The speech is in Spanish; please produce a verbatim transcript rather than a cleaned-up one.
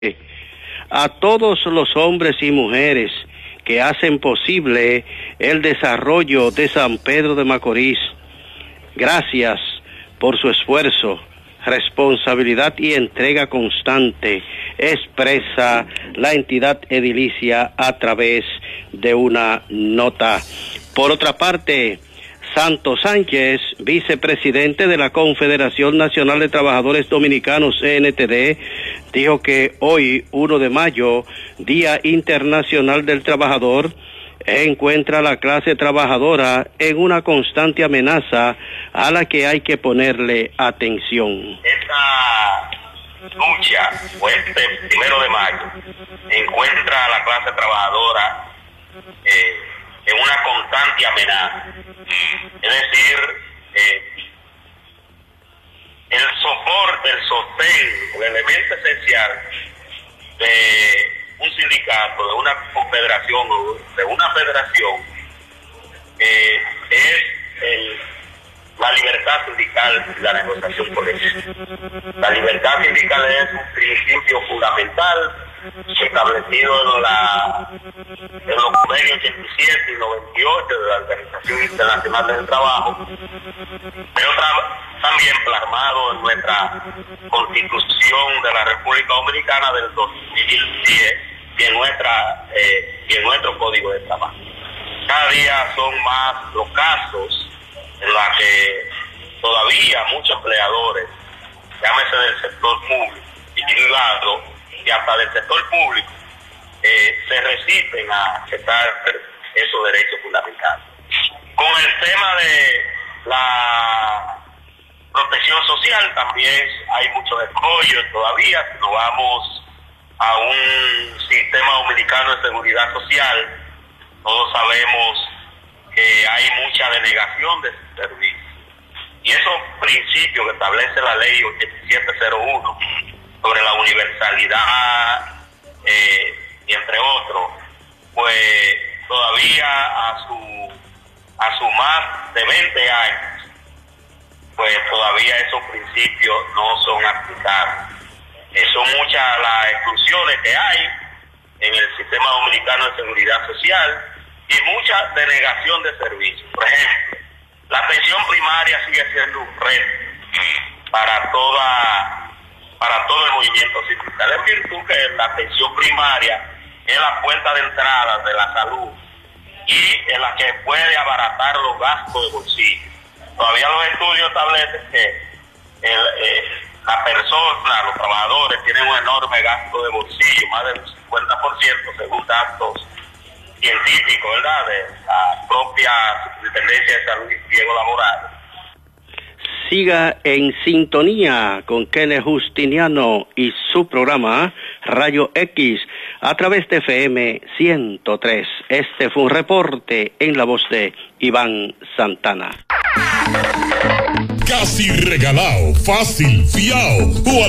a todos los hombres y mujeres que hacen posible el desarrollo de San Pedro de Macorís. Gracias por su esfuerzo, responsabilidad y entrega constante, expresa la entidad edilicia a través de una nota. Por otra parte, Santos Sánchez, vicepresidente de la Confederación Nacional de Trabajadores Dominicanos, C N T D, dijo que hoy, primero de mayo, Día Internacional del Trabajador, encuentra a la clase trabajadora en una constante amenaza a la que hay que ponerle atención. Esta lucha, o este primero de mayo, encuentra a la clase trabajadora eh, en una constante amenaza. Es decir, eh, el soporte, el sostén, el elemento esencial de un sindicato, de una confederación o de una federación, eh, es el, la libertad sindical y la negociación colectiva. La libertad sindical es un principio fundamental establecido en, la, en los convenios ochenta y siete y noventa y ocho de la Organización Internacional del Trabajo, pero tra- también plasmado en nuestra Constitución de la República Dominicana del dos mil diez y en, nuestra, eh, y en nuestro Código de Trabajo. Cada día son más los casos en los que todavía muchos empleadores, llámese del sector público y privado, y hasta del sector público, eh, se resisten a aceptar esos derechos fundamentales. Con el tema de la protección social también hay muchos escollos todavía. Si nos vamos a un sistema dominicano de seguridad social, todos sabemos que hay mucha denegación de servicios. Y esos principios que establece la ley ochenta y siete cero uno sobre la universalidad, eh, y entre otros, pues todavía a su a su más de veinte años, pues todavía esos principios no son aplicados. Eh, son muchas las exclusiones que hay en el sistema dominicano de seguridad social y mucha denegación de servicios. Por ejemplo, la atención primaria sigue siendo un reto para toda para todo el movimiento sindical, en virtud que la atención primaria es la puerta de entrada de la salud y en la que puede abaratar los gastos de bolsillo. Todavía los estudios establecen que el, eh, la persona, los trabajadores, tienen un enorme gasto de bolsillo, más del cincuenta por ciento según datos científicos, ¿verdad?, de la propia Superintendencia de Salud y Riesgo Laboral. Siga en sintonía con Kenneth Justiniano y su programa Rayo X a través de F M ciento tres. Este fue un reporte en la voz de Iván Santana. Casi regalado, fácil, fiao.